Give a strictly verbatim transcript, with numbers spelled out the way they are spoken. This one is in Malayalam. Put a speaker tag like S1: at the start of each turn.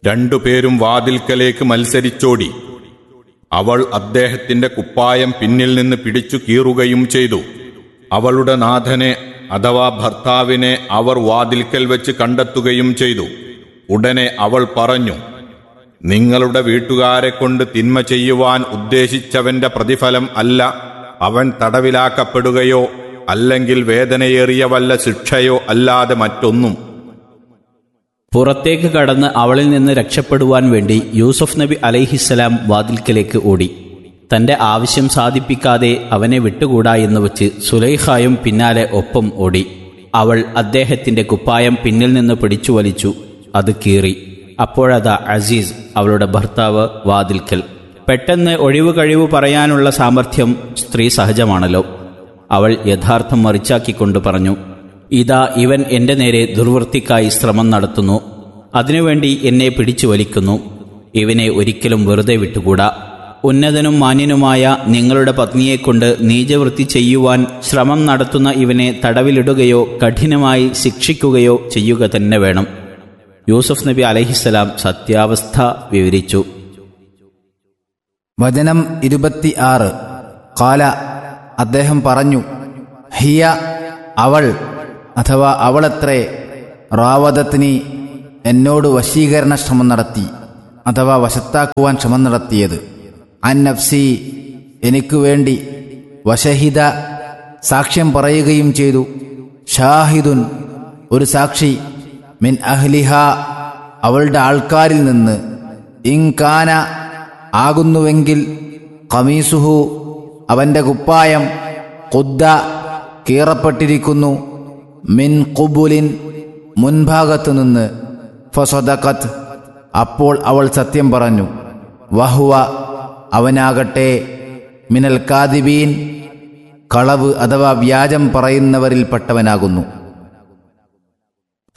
S1: രണ്ടുപേരും വാതിൽക്കലേക്ക് മത്സരിച്ചോടി. അവൾ അദ്ദേഹത്തിന്റെ കുപ്പായം പിന്നിൽ നിന്ന് പിടിച്ചു കീറുകയും ചെയ്തു. അവളുടെ നാഥനെ അഥവാ ഭർത്താവിനെ അവർ വാതിൽക്കൽ വെച്ച് കണ്ടെത്തുകയും ചെയ്തു. ഉടനെ അവൾ പറഞ്ഞു, നിങ്ങളുടെ വീട്ടുകാരെ കൊണ്ട് തിന്മ ചെയ്യുവാൻ ഉദ്ദേശിച്ചവന്റെ പ്രതിഫലം അല്ല അവൻ തടവിലാക്കപ്പെടുകയോ അല്ലെങ്കിൽ വേദനയേറിയ വല്ല ശിക്ഷയോ അല്ലാതെ മറ്റൊന്നും.
S2: പുറത്തേക്ക് കടന്ന് അവളിൽ നിന്ന് രക്ഷപ്പെടുവാൻ വേണ്ടി യൂസുഫ് നബി അലൈഹിസ്സലാം വാതിൽക്കലേക്ക് ഓടി. തന്റെ ആവശ്യം സാധിപ്പിക്കാതെ അവനെ വിട്ടുകൂടാ എന്ന് വച്ച് സുലൈഖായും പിന്നാലെ ഒപ്പം ഓടി. അവൾ അദ്ദേഹത്തിന്റെ കുപ്പായം പിന്നിൽ നിന്ന് പിടിച്ചു വലിച്ചു. അത് കീറി. അപ്പോഴതാ അസീസ്, അവളുടെ ഭർത്താവ്, വാതിൽക്കൽ. പെട്ടെന്ന് ഒഴിവ് കഴിവ് പറയാനുള്ള സാമർഥ്യം സ്ത്രീ സഹജമാണല്ലോ. അവൾ യഥാർത്ഥം മറിച്ചാക്കിക്കൊണ്ട് പറഞ്ഞു, ഇതാ ഇവൻ എന്റെ നേരെ ദുർവൃത്തിക്കായി ശ്രമം നടത്തുന്നു. അതിനുവേണ്ടി എന്നെ പിടിച്ചു വലിക്കുന്നു. ഇവനെ ഒരിക്കലും വെറുതെ വിട്ടുകൂടാ. ഉന്നതനും മാന്യനുമായ നിങ്ങളുടെ പത്നിയെക്കൊണ്ട് നീചവൃത്തി ചെയ്യുവാൻ ശ്രമം നടത്തുന്ന ഇവനെ തടവിലിടുകയോ കഠിനമായി ശിക്ഷിക്കുകയോ ചെയ്യുക തന്നെ വേണം. യൂസുഫ് നബി അലൈഹിസ്സലാം സത്യാവസ്ഥ വിവരിച്ചു.
S3: വചനം ഇരുപത്തി ആറ്. ഖാല, അദ്ദേഹം പറഞ്ഞു, ഹിയ, അവൾ അഥവാ അവളത്രേ, റാവദത്നി, എന്നോട് വശീകരണ ശ്രമം നടത്തി അഥവാ വശത്താക്കുവാൻ ശ്രമം നടത്തിയത്, അൻ നഫ്സി, എനിക്കു വേണ്ടി, വശഹിദ, സാക്ഷ്യം പറയുകയും ചെയ്തു, ഷാഹിദുൻ, ഒരു സാക്ഷി, മിൻ അഹ്ലിഹ, അവളുടെ ആൾക്കാരിൽ നിന്ന്, ഇൻകാന, ആകുന്നുവെങ്കിൽ, ഖമീസുഹു, അവന്റെ കുപ്പായം, ഖുദ്ദ, കീറപ്പെട്ടിരിക്കുന്നു, മിൻ ഖുബുലിൻ, മുൻഭാഗത്തു നിന്ന്, ഫസദഖത്, അപ്പോൾ അവൾ സത്യം പറഞ്ഞു, വഹുവ, അവനാകട്ടെ, മിനൽ കാദിബീൻ, കളവ് അഥവാ വ്യാജം പറയുന്നവരിൽപ്പെട്ടവനാകുന്നു.